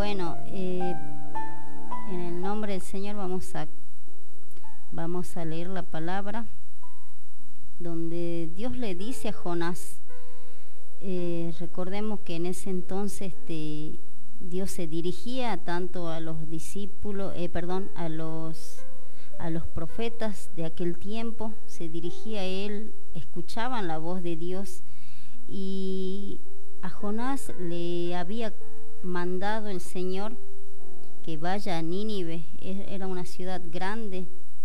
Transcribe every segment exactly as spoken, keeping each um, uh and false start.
Bueno, eh, en el nombre del Señor vamos a, vamos a leer la palabra donde Dios le dice a Jonás, eh, recordemos que en ese entonces este, Dios se dirigía tanto a los discípulos, eh, perdón, a los, a los profetas de aquel tiempo, se dirigía a él, escuchaban la voz de Dios, y a Jonás le había mandado el Señor que vaya a Nínive, era una ciudad grande,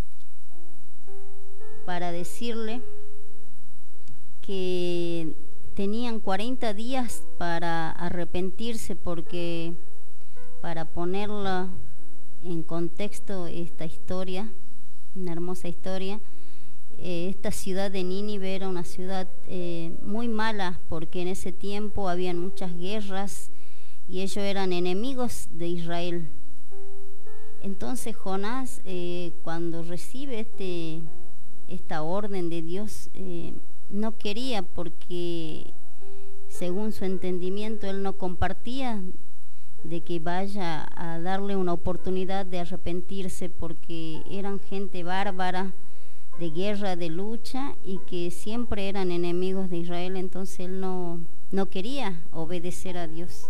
para decirle que tenían cuarenta días para arrepentirse, porque para ponerla en contexto esta historia, una hermosa historia, eh, esta ciudad de Nínive era una ciudad eh, muy mala, porque en ese tiempo habían muchas guerras y ellos eran enemigos de Israel. Entonces Jonás, eh, cuando recibe este, esta orden de Dios, eh, no quería, porque según su entendimiento él no compartía de que vaya a darle una oportunidad de arrepentirse, porque eran gente bárbara, de guerra, de lucha, y que siempre eran enemigos de Israel. Entonces él no, no quería obedecer a Dios.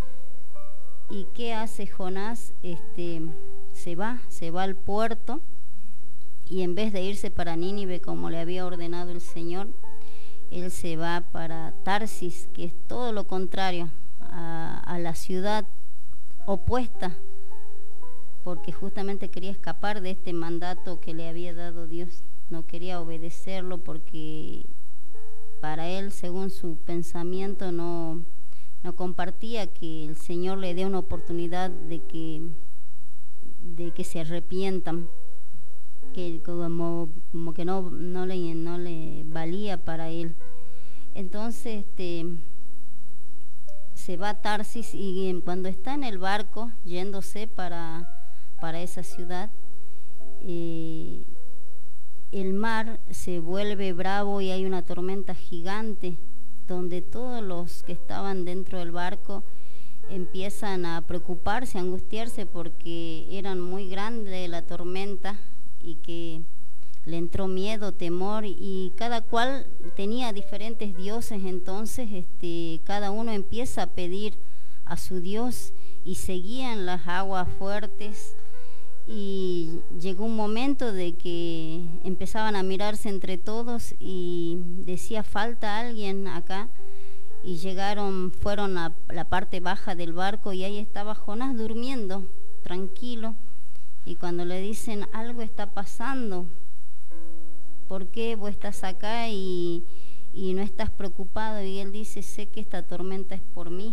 ¿Y qué hace Jonás? Este, se va, se va al puerto, y en vez de irse para Nínive como le había ordenado el Señor, él se va para Tarsis, que es todo lo contrario a, a la ciudad opuesta, porque justamente quería escapar de este mandato que le había dado Dios. No quería obedecerlo porque para él, según su pensamiento, no, no compartía que el Señor le dé una oportunidad de que, de que se arrepientan, que como, como que no, no, le, no le valía para él. Entonces este, se va a Tarsis, y cuando está en el barco yéndose para, para esa ciudad, eh, el mar se vuelve bravo y hay una tormenta gigante, donde todos los que estaban dentro del barco empiezan a preocuparse, a angustiarse, porque eran muy grande la tormenta y que le entró miedo, temor, y cada cual tenía diferentes dioses. Entonces este, cada uno empieza a pedir a su Dios, y seguían las aguas fuertes, y llegó un momento de que empezaban a mirarse entre todos y decía, falta alguien acá, y llegaron, fueron a la parte baja del barco, y ahí estaba Jonás durmiendo, tranquilo. Y cuando le dicen, algo está pasando, ¿por qué vos estás acá y, y no estás preocupado? Y él dice, sé que esta tormenta es por mí.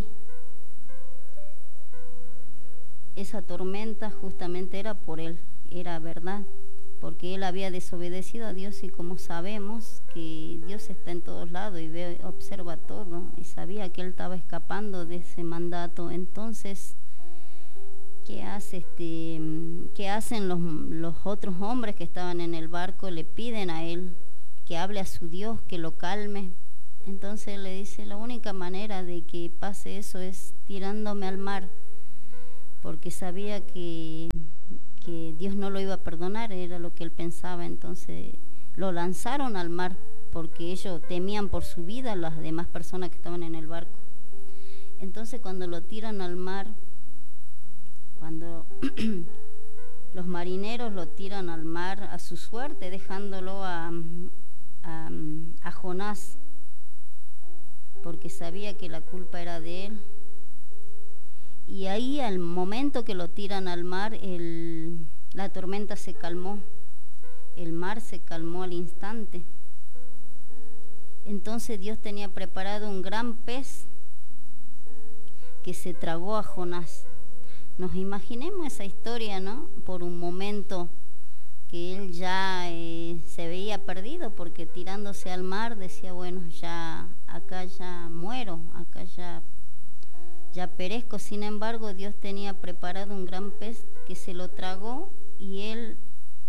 Esa tormenta justamente era por él, era verdad, porque él había desobedecido a Dios, y como sabemos que Dios está en todos lados y ve, observa todo, y sabía que él estaba escapando de ese mandato. Entonces, ¿qué hace este, qué hacen los, los otros hombres que estaban en el barco? Le piden a él que hable a su Dios, que lo calme. Entonces él le dice, la única manera de que pase eso es tirándome al mar, porque sabía que, que Dios no lo iba a perdonar, era lo que él pensaba. Entonces lo lanzaron al mar, porque ellos temían por su vida, las demás personas que estaban en el barco. Entonces cuando lo tiran al mar, cuando los marineros lo tiran al mar a su suerte, dejándolo a, a, a Jonás, porque sabía que la culpa era de él. Y ahí, al momento que lo tiran al mar, el, la tormenta se calmó, el mar se calmó al instante. Entonces Dios tenía preparado un gran pez que se tragó a Jonás. Nos imaginemos esa historia, ¿no? Por un momento que él ya eh, se veía perdido, porque tirándose al mar decía, bueno, ya acá ya muero, acá ya, ya perezco. Sin embargo, Dios tenía preparado un gran pez que se lo tragó, y él,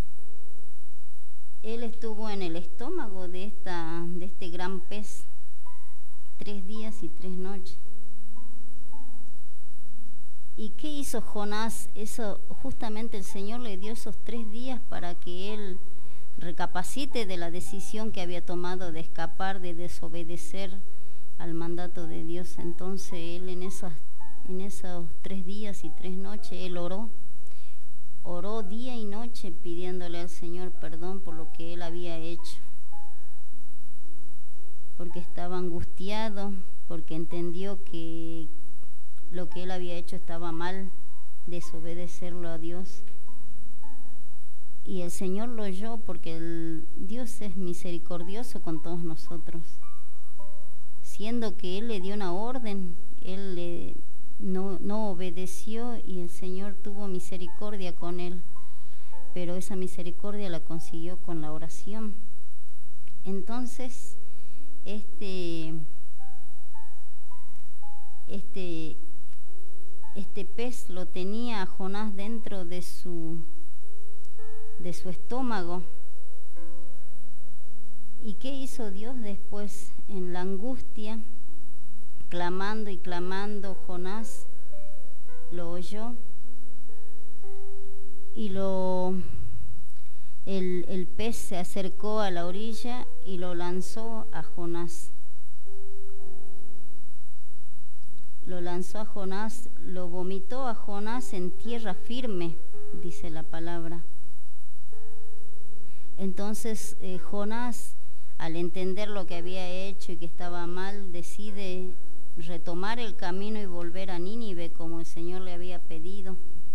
él estuvo en el estómago de, esta, de este gran pez tres días y tres noches. ¿Y ¿qué hizo Jonás? Eso, justamente el Señor le dio esos tres días para que él recapacite de la decisión que había tomado de escapar, de desobedecer al mandato de Dios. Entonces él en, esas, en esos tres días y tres noches, él oró, oró día y noche pidiéndole al Señor perdón por lo que él había hecho, porque estaba angustiado, porque entendió que lo que él había hecho estaba mal, desobedecerlo a Dios. Y el Señor lo oyó, porque el Dios es misericordioso con todos nosotros. Siendo que Él le dio una orden, Él le, no, no obedeció y el Señor tuvo misericordia con él. Pero esa misericordia la consiguió con la oración. Entonces, este, este, este pez lo tenía a Jonás dentro de su de su estómago. ¿Y qué hizo Dios después? En la angustia, clamando y clamando, Jonás lo oyó y lo el, el pez se acercó a la orilla y lo lanzó a Jonás. Lo lanzó a Jonás, lo vomitó a Jonás en tierra firme, dice la palabra. Entonces eh, Jonás, al entender lo que había hecho y que estaba mal, decide retomar el camino y volver a Nínive como el Señor le había pedido,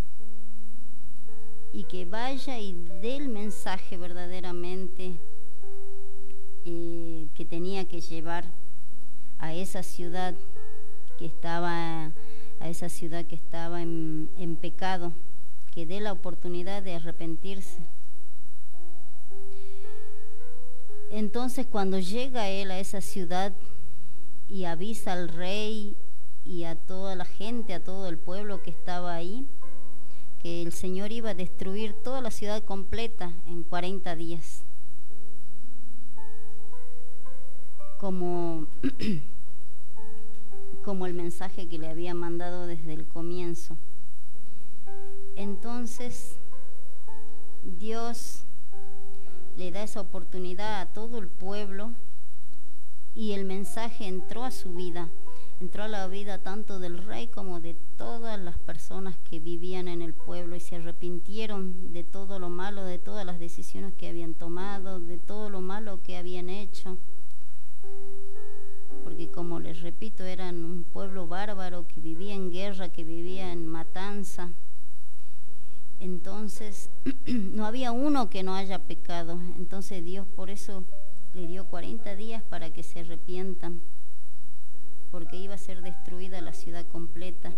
y que vaya y dé el mensaje verdaderamente eh, que tenía que llevar a esa ciudad que estaba, a esa ciudad que estaba en, en pecado, que dé la oportunidad de arrepentirse. Entonces, cuando llega él a esa ciudad y avisa al rey y a toda la gente, a todo el pueblo que estaba ahí, que el Señor iba a destruir toda la ciudad completa en cuarenta días, como, como el mensaje que le había mandado desde el comienzo. Entonces, Dios le da esa oportunidad a todo el pueblo y el mensaje entró a su vida, entró a la vida tanto del rey como de todas las personas que vivían en el pueblo y se arrepintieron de todo lo malo, de todas las decisiones que habían tomado, de todo lo malo que habían hecho, porque como les repito, eran un pueblo bárbaro que vivía en guerra, que vivía en matanza. Entonces no había uno que no haya pecado. Entonces Dios por eso le dio cuarenta días para que se arrepientan, porque iba a ser destruida la ciudad completa.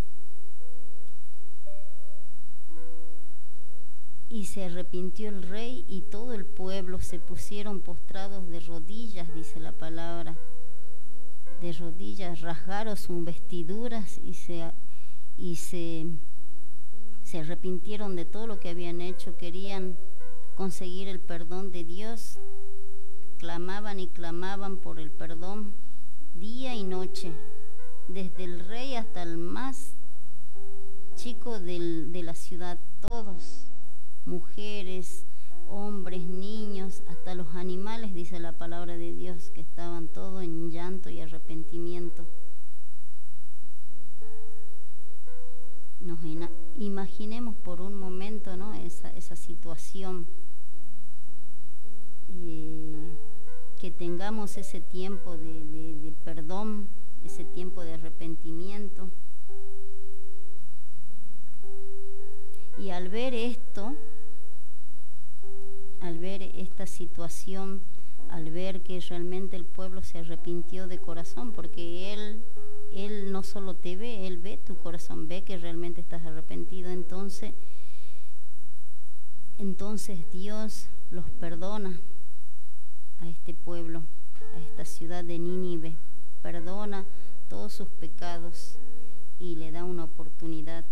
Y se arrepintió el rey y todo el pueblo se pusieron postrados de rodillas, dice la palabra, de rodillas, rasgaron sus vestiduras y se y se se arrepintieron de todo lo que habían hecho, querían conseguir el perdón de Dios, clamaban y clamaban por el perdón día y noche, desde el rey hasta el más chico del, de la ciudad, todos, mujeres, hombres, niños, hasta los animales, dice la palabra de Dios, que estaban todos en llanto y arrepentimiento. Nos imaginemos por un momento, ¿no?, esa, esa situación, eh, que tengamos ese tiempo de, de, de perdón, ese tiempo de arrepentimiento. Y al ver esto, al ver esta situación, al ver que realmente el pueblo se arrepintió de corazón, porque él Él no solo te ve, Él ve tu corazón, ve que realmente estás arrepentido. Entonces, entonces Dios los perdona a este pueblo, a esta ciudad de Nínive, perdona todos sus pecados y le da una oportunidad.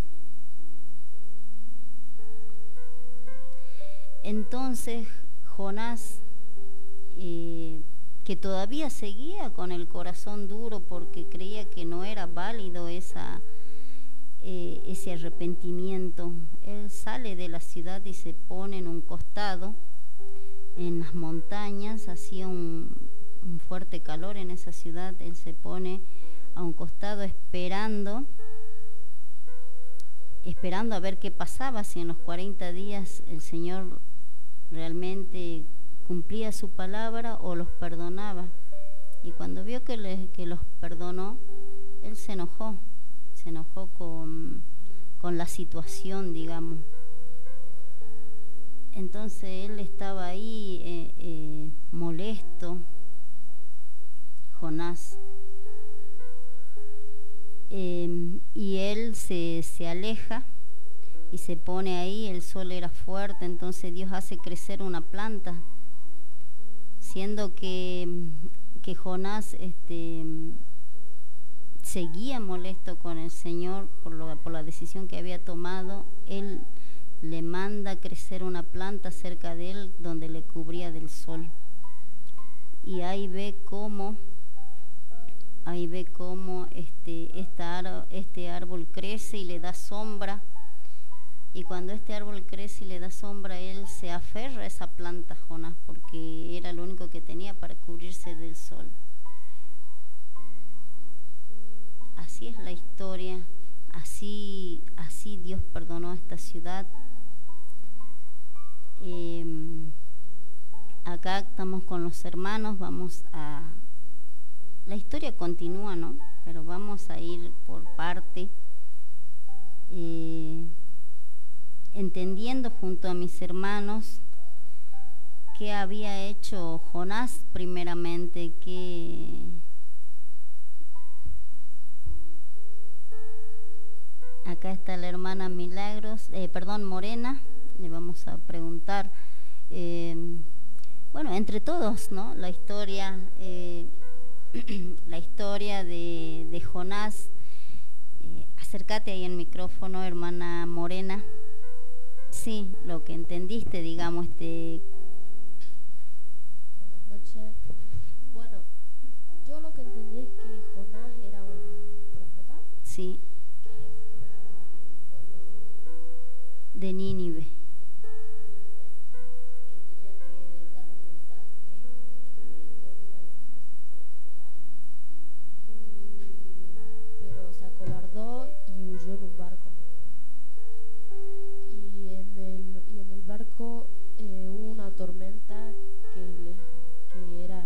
Entonces Jonás, eh, que todavía seguía con el corazón duro porque creía que no era válido esa, eh, ese arrepentimiento. Él sale de la ciudad y se pone en un costado, en las montañas, hacía un, un fuerte calor en esa ciudad. Él se pone a un costado esperando, esperando a ver qué pasaba, si en los cuarenta días el Señor realmente cumplía su palabra o los perdonaba. Y cuando vio que, le, que los perdonó, él se enojó, se enojó con, con la situación, digamos. Entonces él estaba ahí eh, eh, molesto, Jonás, eh, y él se, se aleja y se pone ahí. El sol era fuerte, entonces Dios hace crecer una planta, siendo que, que Jonás este, seguía molesto con el Señor por, lo, por la decisión que había tomado. Él le manda crecer una planta cerca de él donde le cubría del sol. Y ahí ve cómo, ahí ve cómo este, esta, este árbol crece y le da sombra. Y cuando este árbol crece y le da sombra, él se aferra a esa planta, Jonás, porque era lo único que tenía para cubrirse del sol. Así es la historia, así, así Dios perdonó a esta ciudad. Eh, acá estamos con los hermanos, vamos a... La historia continúa, ¿no? Pero vamos a ir por parte, eh, entendiendo junto a mis hermanos qué había hecho Jonás primeramente, que acá está la hermana Milagros, eh, perdón, Morena. Le vamos a preguntar, eh, bueno, entre todos, ¿no? La historia, eh, la historia de, de Jonás. Eh, acércate ahí al micrófono, hermana Morena. Sí, lo que entendiste, digamos, este. Buenas noches. Bueno, yo lo que entendí es que Jonás era un profeta. Sí. Que fuera al pueblo de Nínive. Eh, hubo una tormenta que, le, que era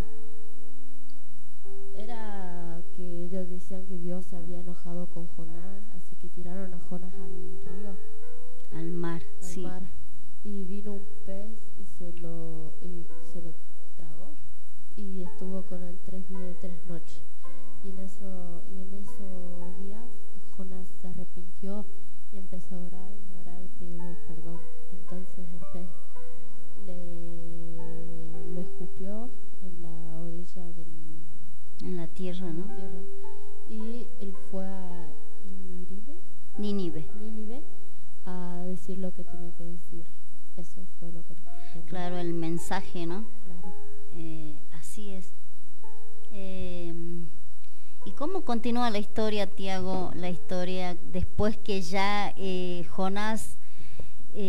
era que ellos decían que Dios se había enojado con Jonás, así que tiraron a Jonás al río, al mar, al sí. mar, y vino un pez y se lo y se lo tragó y estuvo con él tres días y tres noches. Y en eso y en esos días Jonás se arrepintió y empezó a orar y a orar pidiendo perdón. Entonces el pez le lo escupió en la orilla del, en la tierra, en ¿no? La tierra, y él fue a Nínive, Nínive. Nínive a decir lo que tenía que decir. Eso fue lo que tenía. Claro, el mensaje, ¿no? Claro. Eh, así es. Eh, ¿Y cómo continúa la historia, Tiago? La historia después que ya eh, Jonás